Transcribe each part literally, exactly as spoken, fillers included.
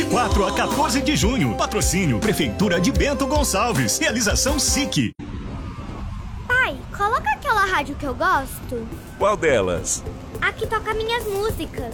quatro a quatorze de junho. Patrocínio Prefeitura de Bento Gonçalves. Realização S I C. Pai, coloca aquela rádio que eu gosto. Qual delas? A que toca minhas músicas.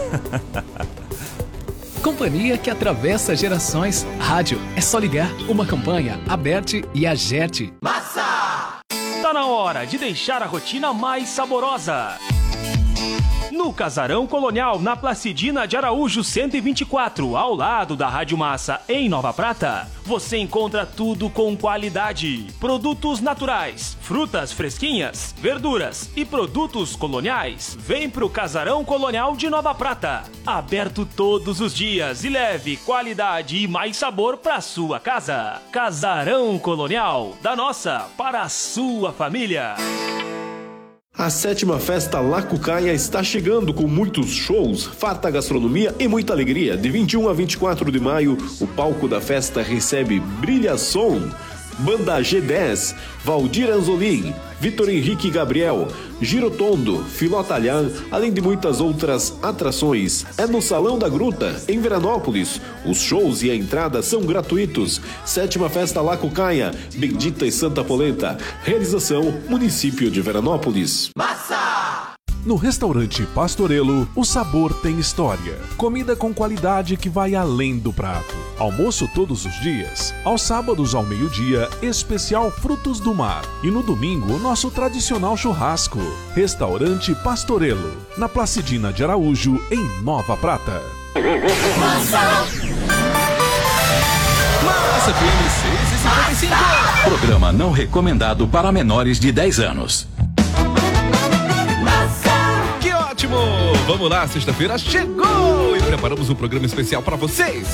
Companhia que atravessa gerações. Rádio é só ligar. Uma campanha, Aberte e Agerte. Massa! Tá na hora de deixar a rotina mais saborosa. No Casarão Colonial, na Placidina de Araújo cento e vinte e quatro, ao lado da Rádio Massa, em Nova Prata, você encontra tudo com qualidade. Produtos naturais, frutas fresquinhas, verduras e produtos coloniais. Vem pro Casarão Colonial de Nova Prata. Aberto todos os dias e leve qualidade e mais sabor pra sua casa. Casarão Colonial, da nossa para a sua família. A sétima festa La Cucaia está chegando com muitos shows, farta gastronomia e muita alegria. De vinte e um a vinte e quatro de maio, o palco da festa recebe Brilha Som, Banda G dez, Valdir Anzolin, Vitor Henrique Gabriel, Girotondo, Filó Talhã, além de muitas outras atrações. É no Salão da Gruta, em Veranópolis. Os shows e a entrada são gratuitos. Sétima Festa La Cucaia, Bendita e Santa Polenta. Realização, município de Veranópolis. Massa! No restaurante Pastorelo, o sabor tem história. Comida com qualidade que vai além do prato. Almoço todos os dias. Aos sábados ao meio-dia, especial frutos do mar. E no domingo, o nosso tradicional churrasco. Restaurante Pastorelo, na Placidina de Araújo, em Nova Prata. Massa! Massa F M seiscentos e cinquenta e cinco. Programa não recomendado para menores de dez anos. Ótimo! Vamos lá, sexta-feira chegou e preparamos um programa especial para vocês.